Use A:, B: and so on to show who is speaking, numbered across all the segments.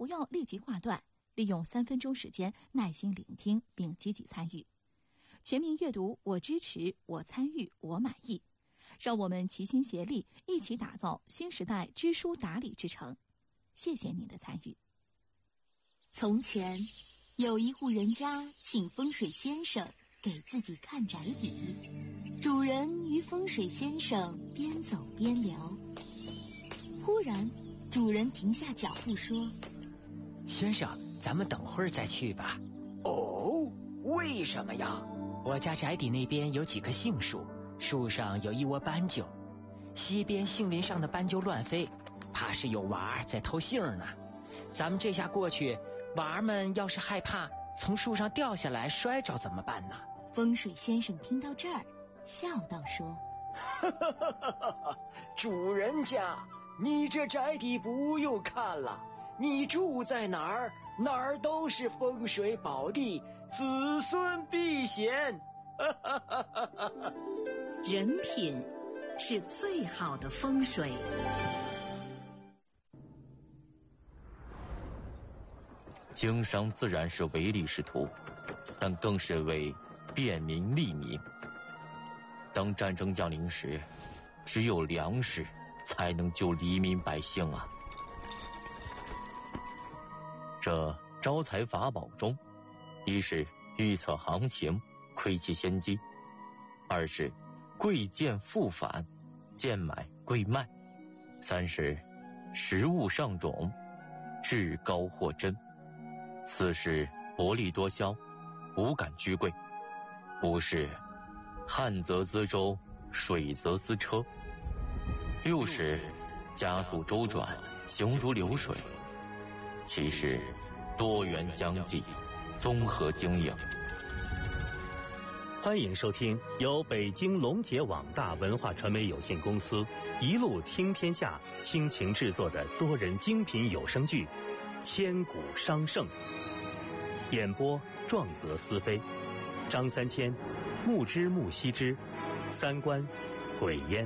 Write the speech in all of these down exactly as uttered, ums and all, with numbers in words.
A: 不要立即挂断，利用三分钟时间耐心聆听并积极参与。全民阅读，我支持，我参与，我满意。让我们齐心协力，一起打造新时代知书达理之城。谢谢您的参与。
B: 从前，有一户人家请风水先生给自己看宅邸。主人与风水先生边走边聊，忽然，主人停下脚步说：“
C: 先生，咱们等会儿再去吧。”“
D: 哦，为什么呀？”“
C: 我家宅邸那边有几棵杏树，树上有一窝斑鸠，西边杏林上的斑鸠乱飞，怕是有娃儿在偷杏呢。咱们这下过去，娃儿们要是害怕从树上掉下来摔着怎么办呢？”
B: 风水先生听到这儿，笑道说：“
D: 哈哈哈哈哈！主人家，你这宅邸不用看了，你住在哪儿，哪儿都是风水宝地，子孙避险。”哈哈哈哈哈！
E: 人品是最好的风水。
F: 经商自然是唯利是图，但更是为便民利民。当战争降临时，只有粮食才能救黎民百姓啊！这招财法宝中，一是预测行情，窥其先机；二是贵贱复返，贱买贵卖；三是食物上种，至高货真；四是薄利多销，无感居贵；五是旱则资舟，水则资车；六是加速周转，行如流水；七是多元相济，综合经营。
G: 欢迎收听由北京龙杰网大文化传媒有限公司一路听天下倾情制作的多人精品有声剧《千古商圣》，演播壮则思飞，张三千、木之木西之，三观鬼烟。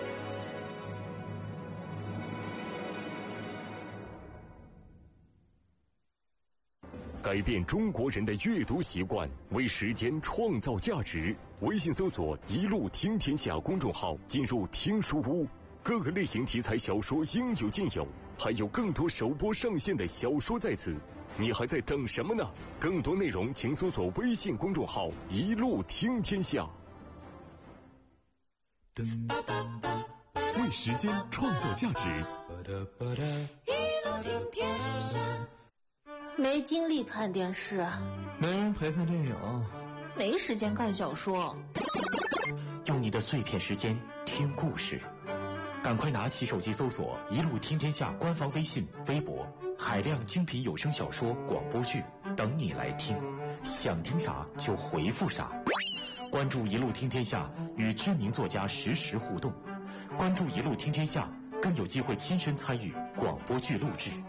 H: 改变中国人的阅读习惯，为时间创造价值。微信搜索“一路听天下”公众号，进入听书屋，各个类型题材小说应有尽有，还有更多首播上线的小说在此。你还在等什么呢？更多内容请搜索微信公众号“一路听天下”。为时间创造价值。
I: 一路听天下。
J: 没精力看电视，
K: 没人陪看电影，
J: 没时间看小说。
L: 用你的碎片时间听故事，赶快拿起手机搜索“一路听天下”官方微信、微博，海量精品有声小说、广播剧等你来听，想听啥就回复啥。关注“一路听天下”，与知名作家实时互动。关注“一路听天下”，更有机会亲身参与广播剧录制。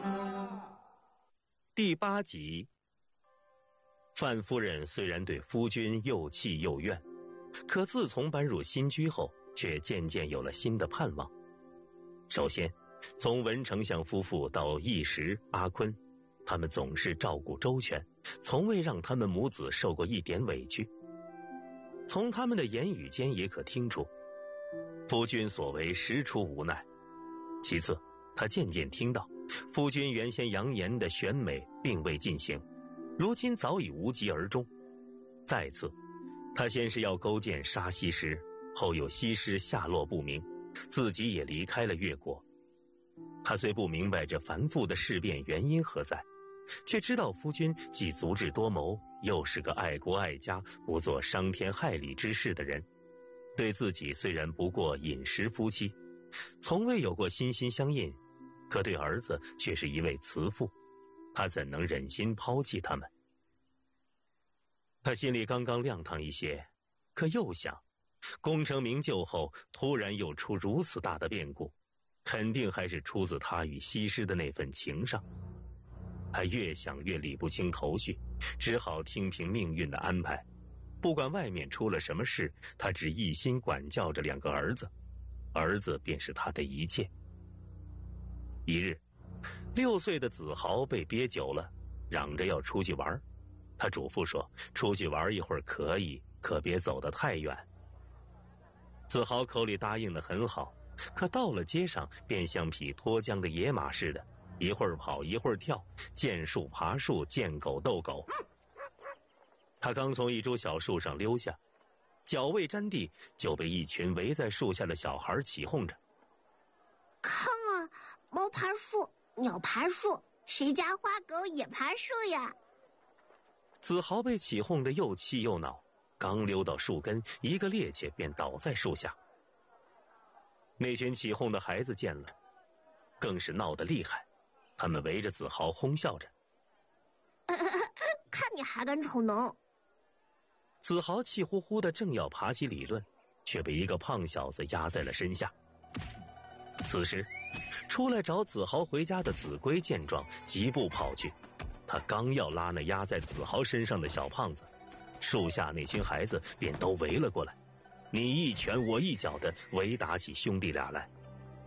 G: 第八集，范夫人虽然对夫君又气又怨，可自从搬入新居后，却渐渐有了新的盼望。首先，从文丞相夫妇到义时、阿坤，他们总是照顾周全，从未让他们母子受过一点委屈。从他们的言语间也可听出，夫君所为实出无奈。其次，他渐渐听到夫君原先扬言的选美并未进行，如今早已无疾而终。再次，他先是要勾践杀西施，后有西施下落不明，自己也离开了越国。他虽不明白这繁复的事变原因何在，却知道夫君既足智多谋，又是个爱国爱家、不做伤天害理之事的人。对自己虽然不过饮食夫妻，从未有过心心相印，可对儿子却是一位慈父，他怎能忍心抛弃他们？他心里刚刚亮堂一些，可又想，功成名就后突然又出如此大的变故，肯定还是出自他与西施的那份情上。他越想越理不清头绪，只好听凭命运的安排。不管外面出了什么事，他只一心管教着两个儿子，儿子便是他的一切。一日， 六岁的子豪被憋久了，嚷着要出去玩。他嘱咐说：“出去玩一会儿可以，可别走得太远。”子豪口里答应得很好，可到了街上便像匹脱缰的野马似的，一会儿跑一会儿跳，见树爬树，见狗斗狗。他刚从一株小树上溜下，脚未沾地，就被一群围在树下的小孩起哄着：“
M: 看啊，猫爬树，鸟爬树，谁家花狗也爬树呀！”
G: 子豪被起哄得又气又恼，刚溜到树根，一个趔趄便倒在树下。那群起哄的孩子见了，更是闹得厉害，他们围着子豪哄笑着：“
M: 看你还敢逞能！”
G: 子豪气呼呼的正要爬起理论，却被一个胖小子压在了身下。此时，出来找子豪回家的子规见状，疾步跑去。他刚要拉那压在子豪身上的小胖子，树下那群孩子便都围了过来，你一拳我一脚的围打起兄弟俩来。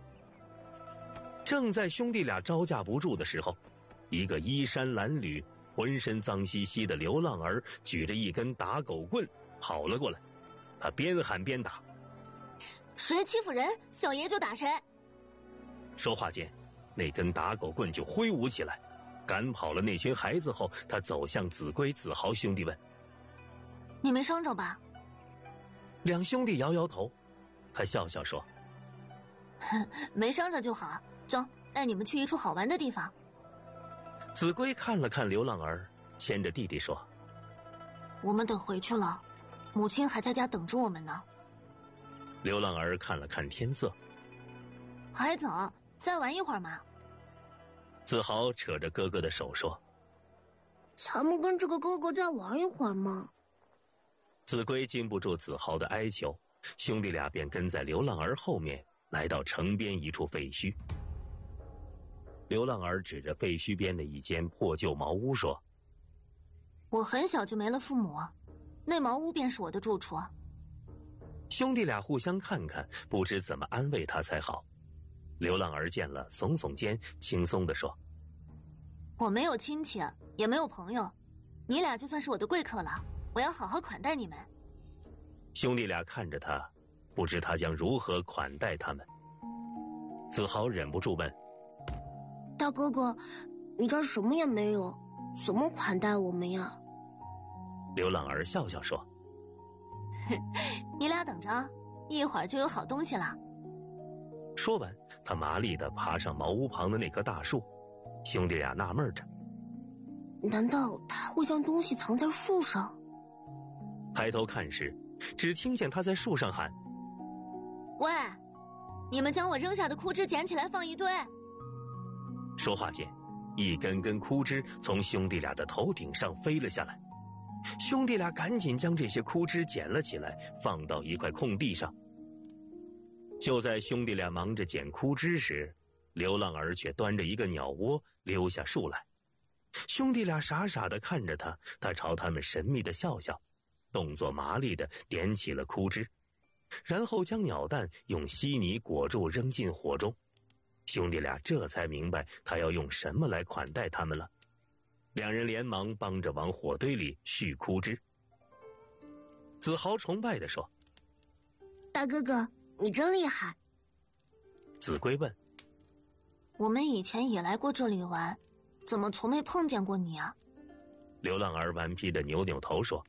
G: 正在兄弟俩招架不住的时候，一个衣衫褴褛、浑身脏兮兮的流浪儿举着一根打狗棍跑了过来，他边喊边打：“
B: 谁欺负人，小爷就打谁！”
G: 说话间，那根打狗棍就挥舞起来，赶跑了那群孩子后，他走向子规、子豪兄弟问：“
B: 你没伤着吧？”
G: 两兄弟摇摇头，他笑笑说：“
B: 没伤着就好，走，带你们去一处好玩的地方。”
G: 子规看了看流浪儿，牵着弟弟说：“
B: 我们等回去了，母亲还在家等着我们呢。”
G: 流浪儿看了看天色：“
B: 还早，再玩一会儿嘛。”
G: 子豪扯着哥哥的手说：“
M: 咱们跟这个哥哥再玩一会儿嘛。”
G: 子规禁不住子豪的哀求，兄弟俩便跟在流浪儿后面来到城边一处废墟。流浪儿指着废墟边的一间破旧茅屋说：“
B: 我很小就没了父母，那茅屋便是我的住处。”
G: 兄弟俩互相看看，不知怎么安慰他才好。流浪儿见了，耸耸肩，轻松地说：“
B: 我没有亲戚，也没有朋友，你俩就算是我的贵客了，我要好好款待你们。”
G: 兄弟俩看着他，不知他将如何款待他们。子豪忍不住问：“
M: 大哥哥，你这儿什么也没有，怎么款待我们呀？”
G: 流浪儿笑笑说：“
B: 你俩等着，一会儿就有好东西了。”
G: 说完，他麻利地爬上茅屋旁的那棵大树。兄弟俩纳闷着：“
M: 难道他会将东西藏在树上？”
G: 抬头看时，只听见他在树上喊：“
B: 喂，你们将我扔下的枯枝捡起来放一堆。”
G: 说话间，一根根枯枝从兄弟俩的头顶上飞了下来。兄弟俩赶紧将这些枯枝捡了起来，放到一块空地上。就在兄弟俩忙着捡枯枝时，流浪儿却端着一个鸟窝溜下树来。兄弟俩傻傻地看着他，他朝他们神秘地笑笑，动作麻利地点起了枯枝，然后将鸟蛋用稀泥裹住扔进火中。兄弟俩这才明白他要用什么来款待他们了。两人连忙帮着往火堆里续枯枝。子豪崇拜地说：“
M: 大哥哥，你真厉害。”
G: 子规问：“
B: 我们以前也来过这里玩，怎么从没碰见过你啊？”
G: 流浪儿顽皮地扭扭头说：“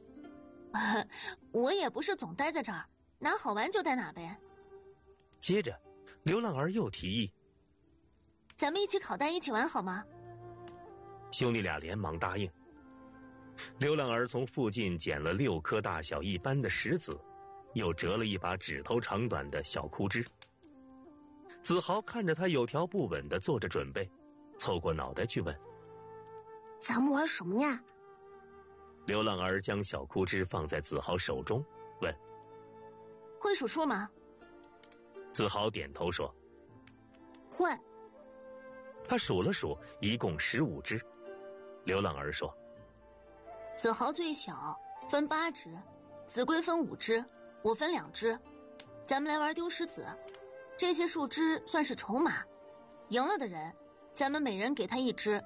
B: 我也不是总待在这儿，哪好玩就待哪呗。”
G: 接着，流浪儿又提议：“
B: 咱们一起烤蛋，一起玩好吗？”
G: 兄弟俩连忙答应。流浪儿从附近捡了六颗大小一般的石子，又折了一把指头长短的小枯枝。子豪看着他有条不紊地做着准备，凑过脑袋去问：“
M: 咱们玩什么呀？”
G: 流浪儿将小枯枝放在子豪手中，问：“
B: 会数数吗？”
G: 子豪点头说：“
M: 会。”
G: 他数了数，一共十五只。流浪儿说：“
B: 子豪最小，分八只；子规分五只，我分两只。咱们来玩丢石子，这些树枝算是筹码，赢了的人
N: 咱们每人给他一只，